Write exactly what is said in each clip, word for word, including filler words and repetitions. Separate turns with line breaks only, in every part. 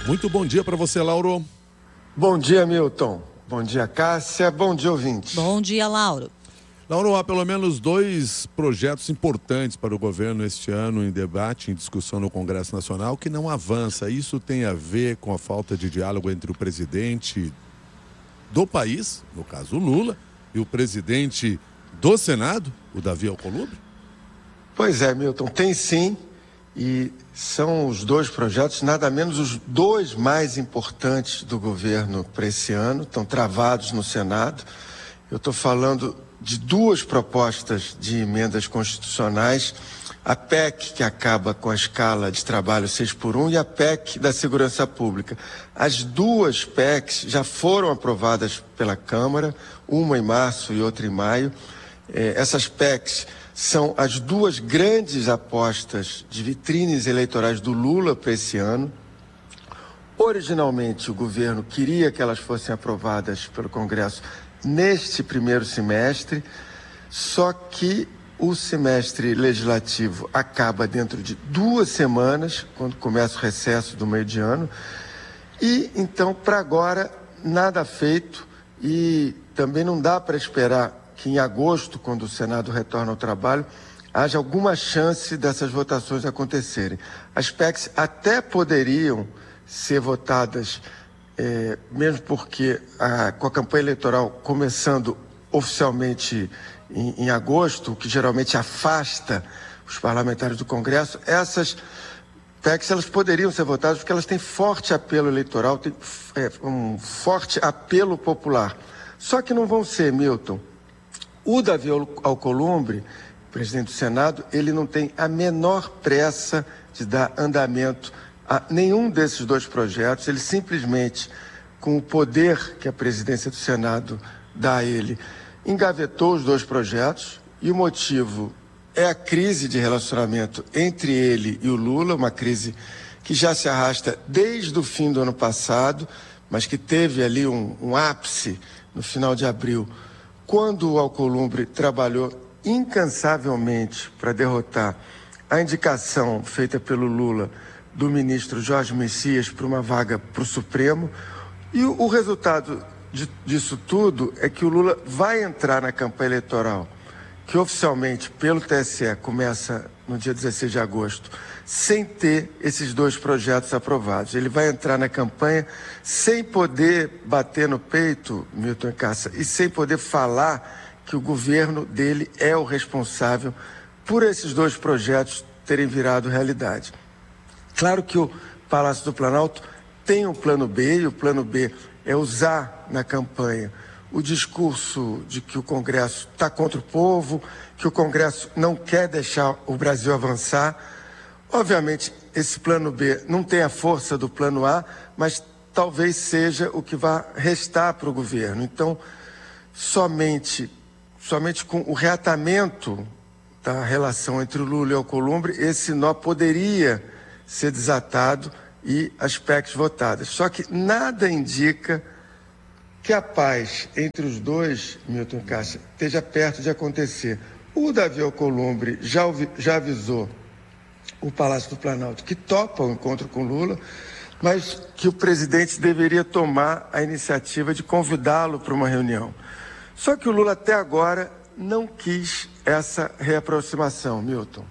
Muito bom dia para você, Lauro.
Bom dia, Milton. Bom dia, Cássia. Bom dia, ouvintes.
Bom dia, Lauro.
Lauro, há pelo menos dois projetos importantes para o governo este ano em debate, em discussão no Congresso Nacional, que não avança. Isso tem a ver com a falta de diálogo entre o presidente do país, no caso o Lula, e o presidente do Senado, o Davi Alcolumbre?
Pois é, Milton, tem sim. E são os dois projetos, nada menos os dois mais importantes do governo para esse ano, estão travados no Senado. Eu estou falando de duas propostas de emendas constitucionais, a P E C que acaba com a escala de trabalho seis por um e a P E C da Segurança Pública. As duas P E Cs já foram aprovadas pela Câmara, uma em março e outra em maio. Eh, essas P E Cs são as duas grandes apostas de vitrines eleitorais do Lula para esse ano. Originalmente, o governo queria que elas fossem aprovadas pelo Congresso neste primeiro semestre, só que o semestre legislativo acaba dentro de duas semanas, quando começa o recesso do meio de ano, e então, para agora, nada feito, e também não dá para esperar que em agosto, quando o Senado retorna ao trabalho, haja alguma chance dessas votações acontecerem. As P E Cs até poderiam ser votadas, é, mesmo porque a, com a campanha eleitoral começando oficialmente em, em agosto, o que geralmente afasta os parlamentares do Congresso, essas P E Cs elas poderiam ser votadas porque elas têm forte apelo eleitoral, têm é, um forte apelo popular. Só que não vão ser, Milton. O Davi Alcolumbre, presidente do Senado, ele não tem a menor pressa de dar andamento a nenhum desses dois projetos. Ele simplesmente, com o poder que a presidência do Senado dá a ele, engavetou os dois projetos, e o motivo é a crise de relacionamento entre ele e o Lula, uma crise que já se arrasta desde o fim do ano passado, mas que teve ali um, um ápice no final de abril, quando o Alcolumbre trabalhou incansavelmente para derrotar a indicação feita pelo Lula do ministro Jorge Messias para uma vaga para o Supremo. E o, o resultado de, disso tudo é que o Lula vai entrar na campanha eleitoral, que oficialmente, pelo T S E, começa no dia dezesseis de agosto, sem ter esses dois projetos aprovados. Ele vai entrar na campanha sem poder bater no peito, Milton e Cássia, e sem poder falar que o governo dele é o responsável por esses dois projetos terem virado realidade. Claro que o Palácio do Planalto tem um plano B, e o plano B é usar na campanha o discurso de que o Congresso está contra o povo, que o Congresso não quer deixar o Brasil avançar. Obviamente, esse plano B não tem a força do plano A, mas talvez seja o que vai restar para o governo. Então, somente, somente com o reatamento da relação entre o Lula e o Alcolumbre, esse nó poderia ser desatado e as P E Cs votadas. Só que nada indica que a paz entre os dois, Milton e Cássia, esteja perto de acontecer. O Davi Alcolumbre já, já avisou o Palácio do Planalto que topa o encontro com Lula, mas que o presidente deveria tomar a iniciativa de convidá-lo para uma reunião. Só que o Lula até agora não quis essa reaproximação, Milton.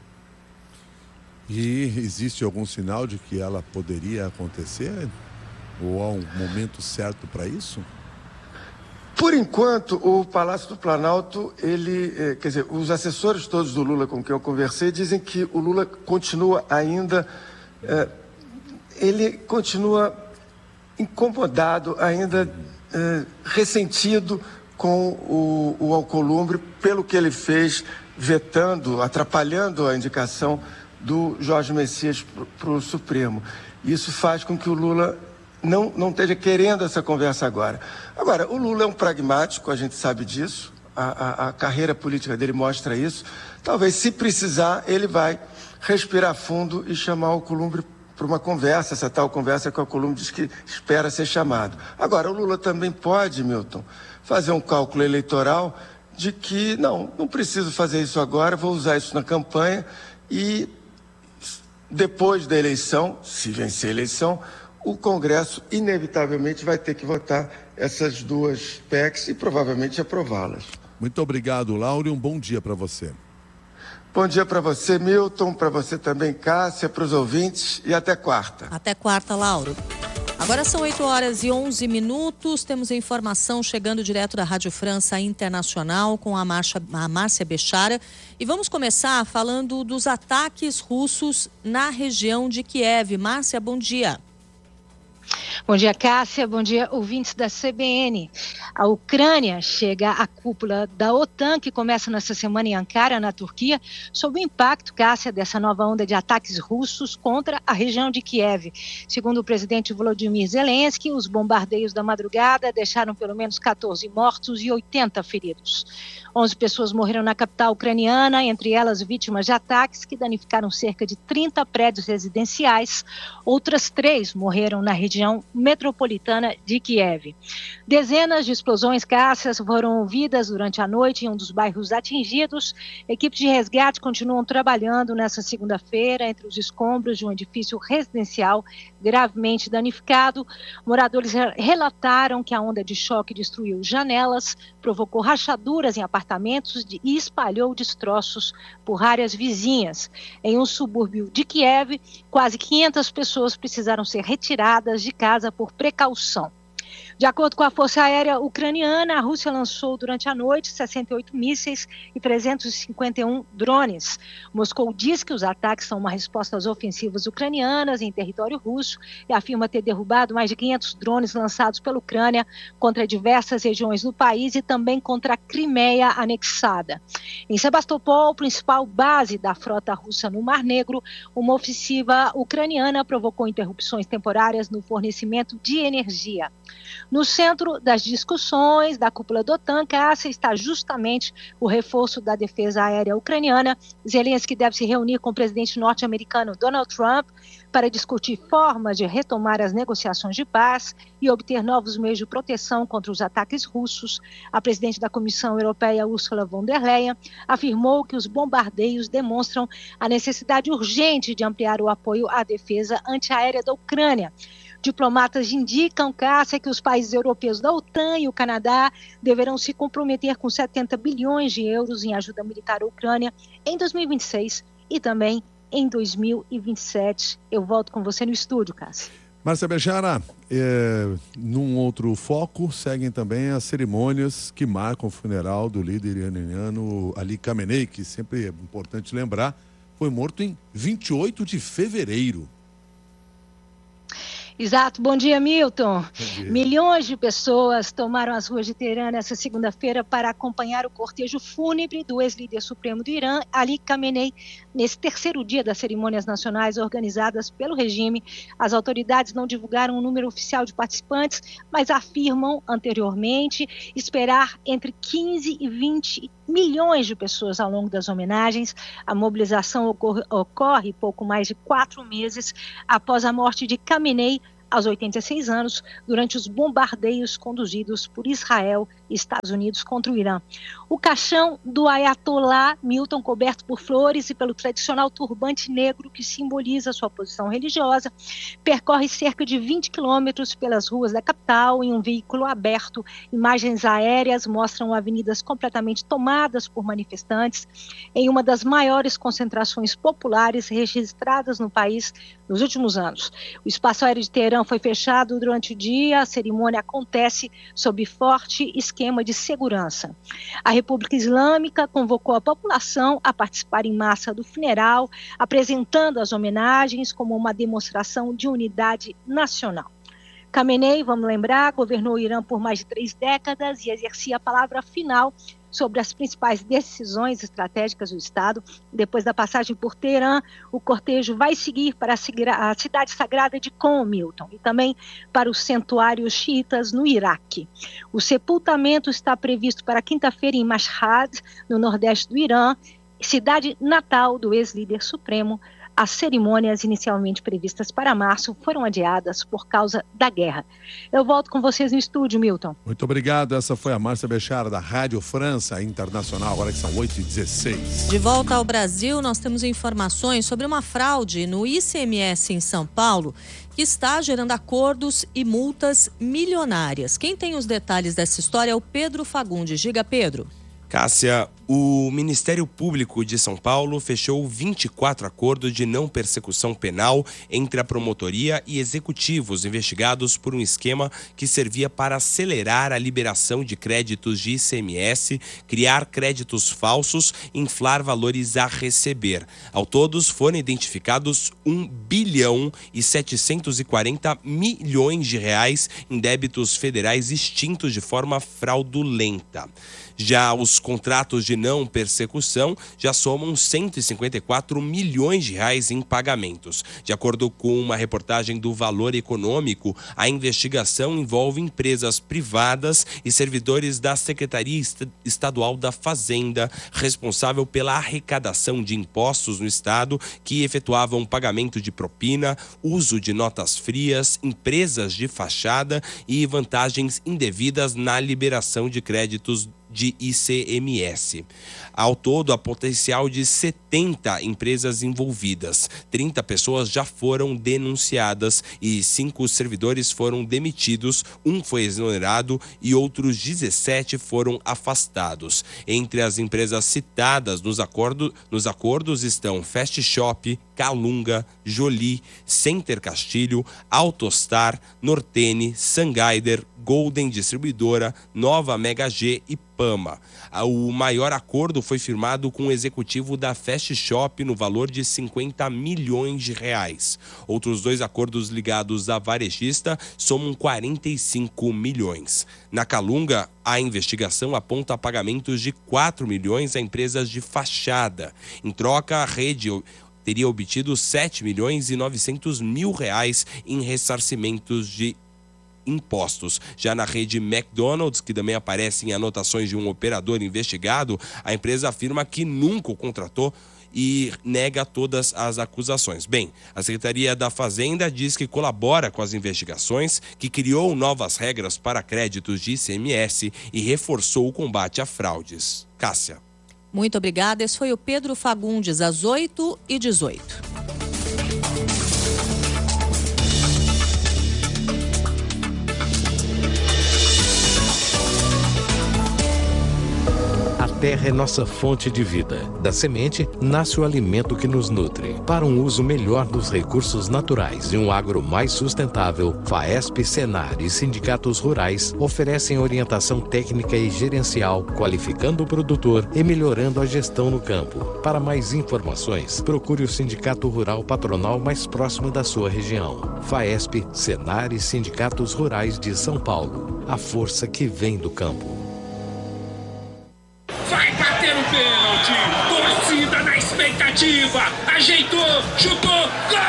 E existe algum sinal de que ela poderia acontecer? Ou há um momento certo para isso?
Por enquanto, o Palácio do Planalto, ele, quer dizer, os assessores todos do Lula com quem eu conversei dizem que o Lula continua ainda, é, ele continua incomodado, ainda é, ressentido com o, o Alcolumbre pelo que ele fez, vetando, atrapalhando a indicação do Jorge Messias para o Supremo. Isso faz com que o Lula não, não esteja querendo essa conversa agora. Agora, o Lula é um pragmático, a gente sabe disso, a, a, a carreira política dele mostra isso. Talvez, se precisar, ele vai respirar fundo e chamar o Alcolumbre para uma conversa, essa tal conversa que o Alcolumbre diz que espera ser chamado. Agora, o Lula também pode, Milton, fazer um cálculo eleitoral de que, não, não preciso fazer isso agora, vou usar isso na campanha e depois da eleição, se vencer a eleição, o Congresso inevitavelmente vai ter que votar essas duas P E Cs e provavelmente aprová-las.
Muito obrigado, Lauro, e um bom dia para você.
Bom dia para você, Milton, para você também, Cássia, para os ouvintes, e até quarta.
Até quarta, Lauro. Agora são oito horas e onze minutos, temos a informação chegando direto da Rádio França Internacional com a, Marcia, a Márcia Bechara. E vamos começar falando dos ataques russos na região de Kiev. Márcia, bom dia.
Bom dia, Cássia. Bom dia, ouvintes da C B N. A Ucrânia chega à cúpula da OTAN, que começa nesta semana em Ankara, na Turquia, sob o impacto, Cássia, dessa nova onda de ataques russos contra a região de Kiev. Segundo o presidente Volodymyr Zelensky, os bombardeios da madrugada deixaram pelo menos catorze mortos e oitenta feridos. onze pessoas morreram na capital ucraniana, entre elas vítimas de ataques que danificaram cerca de trinta prédios residenciais. Outras três morreram na região metropolitana de Kiev. Dezenas de explosões, Cássias, foram ouvidas durante a noite em um dos bairros atingidos. Equipes de resgate continuam trabalhando nesta segunda-feira entre os escombros de um edifício residencial gravemente danificado. Moradores relataram que a onda de choque destruiu janelas, provocou rachaduras em apartamentos e espalhou destroços por áreas vizinhas. Em um subúrbio de Kiev, quase quinhentas pessoas precisaram ser retiradas de casa por precaução. De acordo com a Força Aérea Ucraniana, a Rússia lançou durante a noite sessenta e oito mísseis e trezentos e cinquenta e um drones. Moscou diz que os ataques são uma resposta às ofensivas ucranianas em território russo e afirma ter derrubado mais de quinhentos drones lançados pela Ucrânia contra diversas regiões do país e também contra a Crimeia anexada. Em Sebastopol, principal base da frota russa no Mar Negro, uma ofensiva ucraniana provocou interrupções temporárias no fornecimento de energia. No centro das discussões da cúpula da OTAN, Cássia, está justamente o reforço da defesa aérea ucraniana. Zelensky deve se reunir com o presidente norte-americano Donald Trump para discutir formas de retomar as negociações de paz e obter novos meios de proteção contra os ataques russos. A presidente da Comissão Europeia, Ursula von der Leyen, afirmou que os bombardeios demonstram a necessidade urgente de ampliar o apoio à defesa antiaérea da Ucrânia. Diplomatas indicam, Cássia, que os países europeus da OTAN e o Canadá deverão se comprometer com setenta bilhões de euros em ajuda militar à Ucrânia em dois mil e vinte e seis e também em dois mil e vinte e sete. Eu volto com você no estúdio, Cássia.
Márcia Bechara, é, num outro foco, seguem também as cerimônias que marcam o funeral do líder iraniano Ali Khamenei, que sempre é importante lembrar, foi morto em vinte e oito de fevereiro.
Exato. Bom dia, Milton.
Bom dia.
Milhões de pessoas tomaram as ruas de Teherã nesta segunda-feira para acompanhar o cortejo fúnebre do ex-líder supremo do Irã, Ali Khamenei, nesse terceiro dia das cerimônias nacionais organizadas pelo regime. As autoridades não divulgaram um número oficial de participantes, mas afirmam anteriormente esperar entre quinze e vinte milhões de pessoas ao longo das homenagens. A mobilização ocorre, ocorre pouco mais de quatro meses após a morte de Khamenei, aos oitenta e seis anos, durante os bombardeios conduzidos por Israel e Estados Unidos contra o Irã. O caixão do Ayatollah, Milton, coberto por flores e pelo tradicional turbante negro que simboliza sua posição religiosa, percorre cerca de vinte quilômetros pelas ruas da capital em um veículo aberto. Imagens aéreas mostram avenidas completamente tomadas por manifestantes em uma das maiores concentrações populares registradas no país nos últimos anos. O espaço aéreo de Teherã foi fechado durante o dia. A cerimônia acontece sob forte esquema de segurança. A República Islâmica convocou a população a participar em massa do funeral, apresentando as homenagens como uma demonstração de unidade nacional. Khamenei, vamos lembrar, governou o Irã por mais de três décadas e exercia a palavra final sobre as principais decisões estratégicas do Estado. Depois da passagem por Teherã, o cortejo vai seguir para a cidade sagrada de Qom, Milton, e também para os santuários xiitas no Iraque. O sepultamento está previsto para quinta-feira em Mashhad, no nordeste do Irã, cidade natal do ex-líder supremo As cerimônias inicialmente previstas para março foram adiadas por causa da guerra. Eu volto com vocês no estúdio, Milton.
Muito obrigado. Essa foi a Márcia Bechara, da Rádio França Internacional, agora que são oito e dezesseis.
De volta ao Brasil, nós temos informações sobre uma fraude no I C M S em São Paulo, que está gerando acordos e multas milionárias. Quem tem os detalhes dessa história é o Pedro Fagundes. Diga, Pedro.
Cássia, o Ministério Público de São Paulo fechou vinte e quatro acordos de não persecução penal entre a promotoria e executivos investigados por um esquema que servia para acelerar a liberação de créditos de I C M S, criar créditos falsos e inflar valores a receber. Ao todos foram identificados um bilhão e setecentos e quarenta milhões de reais em débitos federais extintos de forma fraudulenta. Já os contratos de não persecução já somam cento e cinquenta e quatro milhões de reais em pagamentos. De acordo com uma reportagem do Valor Econômico, a investigação envolve empresas privadas e servidores da Secretaria Estadual da Fazenda, responsável pela arrecadação de impostos no estado, que efetuavam pagamento de propina, uso de notas frias, empresas de fachada e vantagens indevidas na liberação de créditos de I C M S. Ao todo, há potencial de setenta empresas envolvidas. trinta pessoas já foram denunciadas e cinco servidores foram demitidos, um foi exonerado e outros dezessete foram afastados. Entre as empresas citadas nos, acordo, nos acordos estão Fast Shop, Calunga, Jolie, Center Castilho, Autostar, Nortene, Sangaider, Golden Distribuidora, Nova Mega G e Pama. O maior acordo foi firmado com o executivo da Fast Shop no valor de cinquenta milhões de reais. Outros dois acordos ligados à varejista somam quarenta e cinco milhões. Na Calunga, a investigação aponta pagamentos de quatro milhões a empresas de fachada. Em troca, a rede teria obtido sete milhões e novecentos mil reais em ressarcimentos de impostos. Já na rede McDonald's, que também aparece em anotações de um operador investigado, a empresa afirma que nunca o contratou e nega todas as acusações. Bem, a Secretaria da Fazenda diz que colabora com as investigações, que criou novas regras para créditos de I C M S e reforçou o combate a fraudes. Cássia.
Muito obrigada. Esse foi o Pedro Fagundes, às oito e dezoito.
A terra é nossa fonte de vida. Da semente nasce o alimento que nos nutre. Para um uso melhor dos recursos naturais e um agro mais sustentável, FAESP, Senar e sindicatos rurais oferecem orientação técnica e gerencial, qualificando o produtor e melhorando a gestão no campo. Para mais informações, procure o Sindicato Rural Patronal mais próximo da sua região. FAESP, Senar e sindicatos rurais de São Paulo. A força que vem do campo.
Vai bater o pênalti, torcida na expectativa, ajeitou, chutou, gol!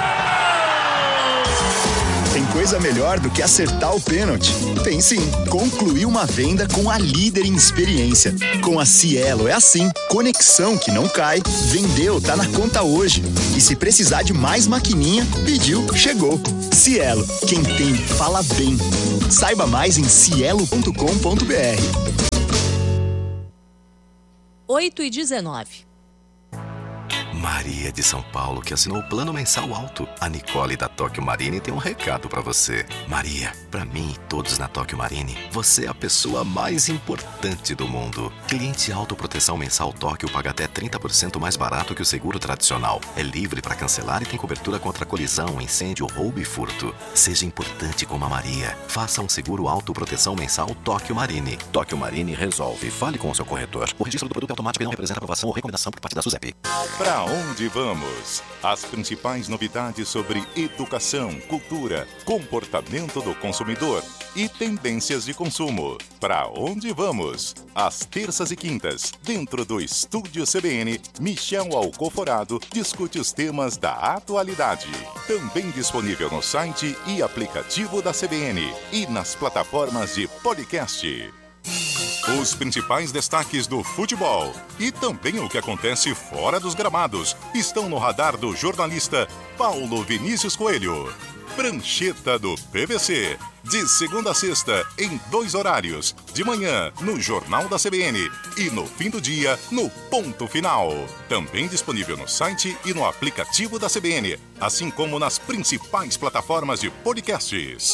Tem coisa melhor do que acertar o pênalti? Tem sim, concluir uma venda com a líder em experiência. Com a Cielo é assim, conexão que não cai, vendeu, tá na conta hoje. E se precisar de mais maquininha, pediu, chegou. Cielo, quem tem, fala bem. Saiba mais em cielo ponto com ponto br.
oito e dezenove.
Maria de São Paulo, que assinou o plano mensal alto. A Nicole da Tóquio Marine tem um recado pra você. Maria, pra mim e todos na Tóquio Marine, você é a pessoa mais importante do mundo. Cliente autoproteção mensal Tóquio paga até trinta por cento mais barato que o seguro tradicional. É livre pra cancelar e tem cobertura contra colisão, incêndio, roubo e furto. Seja importante como a Maria. Faça um seguro autoproteção mensal Tóquio Marine. Tóquio Marine resolve. Fale com o seu corretor. O registro do produto automático não representa aprovação ou recomendação por parte da SUSEP.
Pra onde vamos? As principais novidades sobre educação, cultura, comportamento do consumidor e tendências de consumo. Pra onde vamos? Às terças e quintas, dentro do Estúdio C B N, Michel Alcoforado discute os temas da atualidade. Também disponível no site e aplicativo da C B N e nas plataformas de podcast. Os principais destaques do futebol e também o que acontece fora dos gramados estão no radar do jornalista Paulo Vinícius Coelho. Prancheta do P V C, de segunda a sexta, em dois horários, de manhã no Jornal da C B N e no fim do dia no Ponto Final. Também disponível no site e no aplicativo da C B N, assim como nas principais plataformas de podcasts.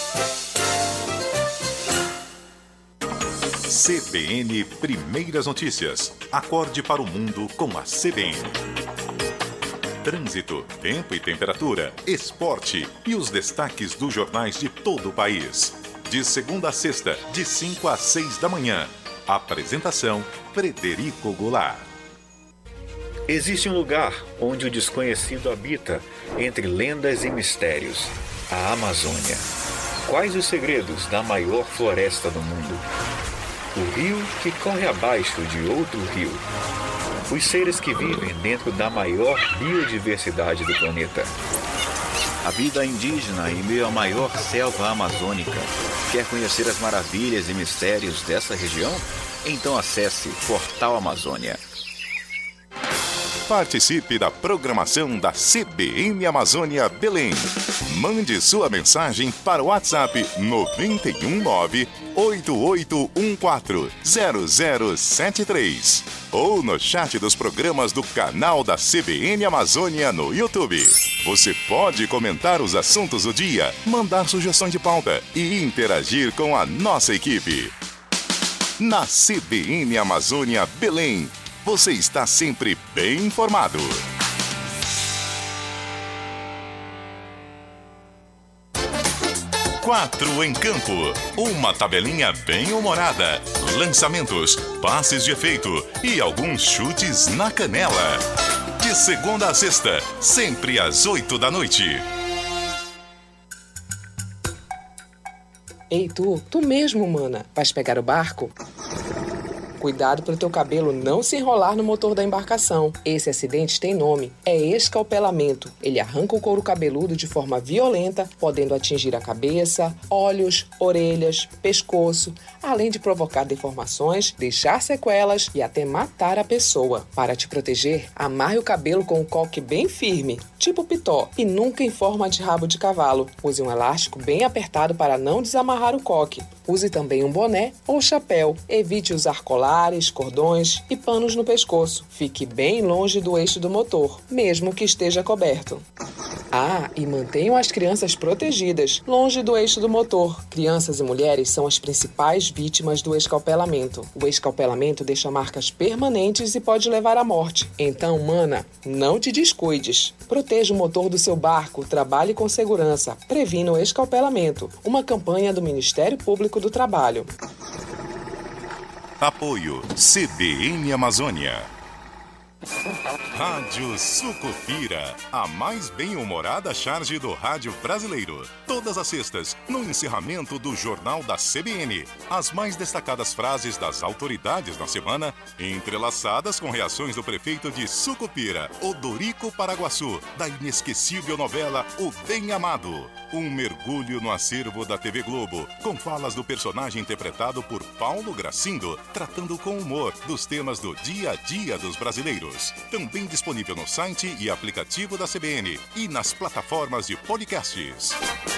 C B N Primeiras Notícias. Acorde para o mundo com a C B N. Trânsito, tempo e temperatura, esporte e os destaques dos jornais de todo o país. De segunda a sexta, de cinco às seis da manhã. Apresentação, Frederico Goulart.
Existe um lugar onde o desconhecido habita, entre lendas e mistérios. A Amazônia. Quais os segredos da maior floresta do mundo? O rio que corre abaixo de outro rio. Os seres que vivem dentro da maior biodiversidade do planeta.
A vida indígena em meio à maior selva amazônica. Quer conhecer as maravilhas e mistérios dessa região? Então acesse Portal Amazônia.
Participe da programação da C B N Amazônia Belém. Mande sua mensagem para o WhatsApp nove um nove, oito oito um quatro, zero zero sete três ou no chat dos programas do canal da C B N Amazônia no YouTube. Você pode comentar os assuntos do dia, mandar sugestões de pauta e interagir com a nossa equipe. Na C B N Amazônia Belém, você está sempre bem informado. Quatro em campo, uma tabelinha bem humorada, lançamentos, passes de efeito e alguns chutes na canela. De segunda a sexta, sempre às oito da noite.
Ei tu, tu mesmo, mana, vais pegar o barco? Cuidado para o teu cabelo não se enrolar no motor da embarcação. Esse acidente tem nome, é escalpelamento. Ele arranca o couro cabeludo de forma violenta, podendo atingir a cabeça, olhos, orelhas, pescoço, além de provocar deformações, deixar sequelas e até matar a pessoa. Para te proteger, amarre o cabelo com um coque bem firme, tipo pitó, e nunca em forma de rabo de cavalo. Use um elástico bem apertado para não desamarrar o coque. Use também um boné ou chapéu. Evite usar colares, cordões e panos no pescoço. Fique bem longe do eixo do motor, mesmo que esteja coberto. Ah, e mantenham as crianças protegidas, longe do eixo do motor. Crianças e mulheres são as principais vítimas do escalpelamento. O escalpelamento deixa marcas permanentes e pode levar à morte. Então, mana, não te descuides. Proteja o motor do seu barco, trabalhe com segurança, previna o escalpelamento. Uma campanha do Ministério Público do Trabalho.
Apoio C B N Amazônia. Rádio Sucupira, a mais bem-humorada charge do rádio brasileiro. Todas as sextas, no encerramento do Jornal da C B N. As mais destacadas frases das autoridades da semana, entrelaçadas com reações do prefeito de Sucupira, Odorico Paraguaçu, da inesquecível novela O Bem Amado. Um mergulho no acervo da T V Globo, com falas do personagem interpretado por Paulo Gracindo, tratando com humor dos temas do dia a dia dos brasileiros. Também disponível no site e aplicativo da C B N e nas plataformas de podcasts.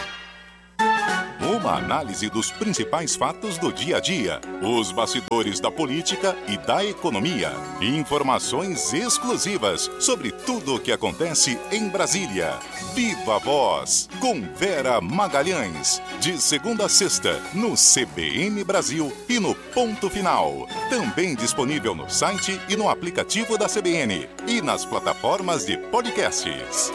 Uma análise dos principais fatos do dia a dia, os bastidores da política e da economia. Informações exclusivas sobre tudo o que acontece em Brasília. Viva a Voz, com Vera Magalhães. De segunda a sexta, no C B N Brasil e no Ponto Final. Também disponível no site e no aplicativo da C B N e nas plataformas de podcasts.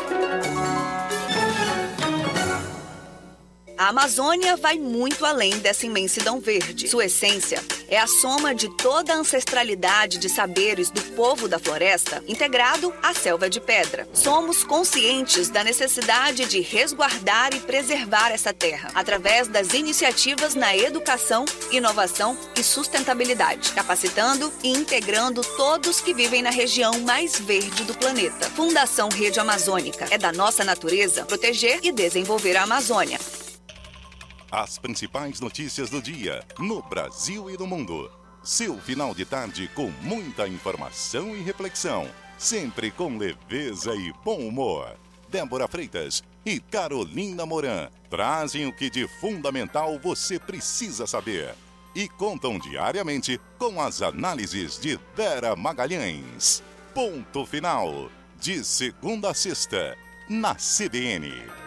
A Amazônia vai muito além dessa imensidão verde. Sua essência é a soma de toda a ancestralidade de saberes do povo da floresta, integrado à selva de pedra. Somos conscientes da necessidade de resguardar e preservar essa terra, através das iniciativas na educação, inovação e sustentabilidade, capacitando e integrando todos que vivem na região mais verde do planeta. Fundação Rede Amazônica. É da nossa natureza proteger e desenvolver a Amazônia.
As principais notícias do dia, no Brasil e no mundo. Seu final de tarde com muita informação e reflexão, sempre com leveza e bom humor. Débora Freitas e Carolina Moran trazem o que de fundamental você precisa saber e contam diariamente com as análises de Vera Magalhães. Ponto Final, de segunda a sexta, na C B N.